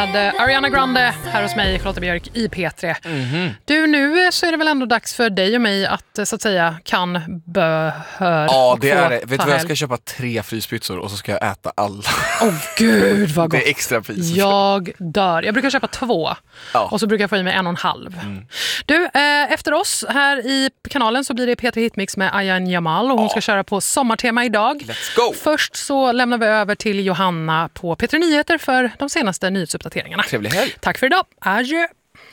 med Ariana Grande här hos mig, Charlotte Björk i P3. Du, nu så är det väl ändå dags för dig och mig att så att säga Ja, det är det. Vet du vad, jag ska köpa 3 fryspizzor och så ska jag äta alla. Åh gud vad gott. Det är extra pris. Jag dör. Jag brukar köpa 2 och så brukar jag få i mig 1,5. Du, efter oss här i kanalen så blir det P3 Hitmix med Ayaan Jamal och hon ska köra på sommartema idag. Let's go! Först så lämnar vi över till Johanna på P3 Nyheter för de senaste nyhetsuppdateringarna. Trevlig helg. Tack för idag. Adjö.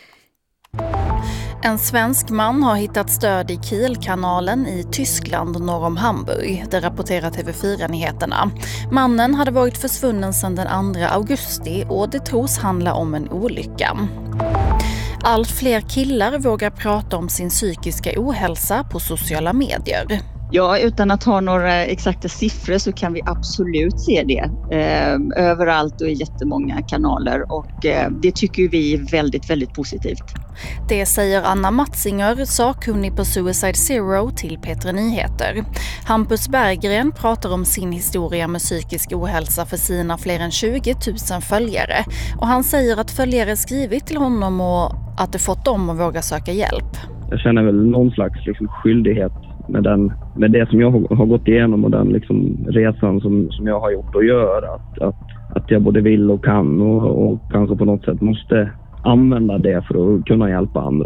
En svensk man har hittat stöd i Kielkanalen i Tyskland norr om Hamburg. Det rapporterar TV4-nyheterna. Mannen hade varit försvunnen sedan den 2 augusti och det tros handla om en olycka. Allt fler killar vågar prata om sin psykiska ohälsa på sociala medier. Ja, utan att ha några exakta siffror så kan vi absolut se det överallt och i jättemånga kanaler och det tycker vi är väldigt, väldigt positivt. Det säger Anna Matzinger, sakkunnig på Suicide Zero till P3 Nyheter. Hampus Berggren pratar om sin historia med psykisk ohälsa för sina fler än 20 000 följare och han säger att följare skrivit till honom och att det fått dem att våga söka hjälp. Jag känner väl någon slags skyldighet med det som jag har gått igenom och den resan som jag har gjort och gör att jag både vill och kan och kanske på något sätt måste använda det för att kunna hjälpa andra.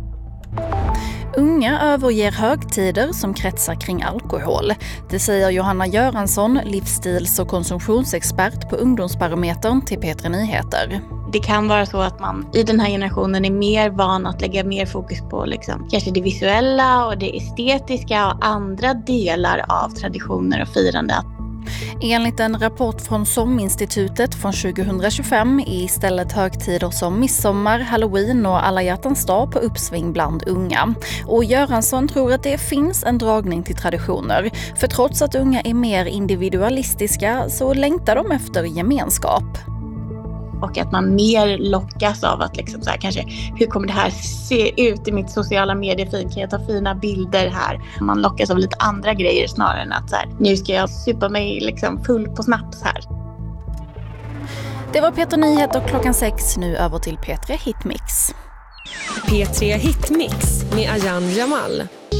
Unga överger högtider som kretsar kring alkohol. Det säger Johanna Göransson, livsstils- och konsumtionsexpert på Ungdomsbarometern till P3 Nyheter. Det kan vara så att man i den här generationen är mer van att lägga mer fokus på kanske det visuella och det estetiska och andra delar av traditioner och firande. Enligt en rapport från SOM-institutet från 2025 är istället högtider som midsommar, halloween och alla hjärtans dag på uppsving bland unga. Och Göransson tror att det finns en dragning till traditioner. För trots att unga är mer individualistiska så längtar de efter gemenskap. Och att man mer lockas av att kanske, hur kommer det här se ut i mitt sociala mediefeed? Kan jag ta fina bilder här? Man lockas av lite andra grejer snarare än att nu ska jag supa mig full på snaps här. Det var P3 Nyheter klockan 6, nu över till P3 Hitmix. P3 Hitmix med Ayaan Jamal.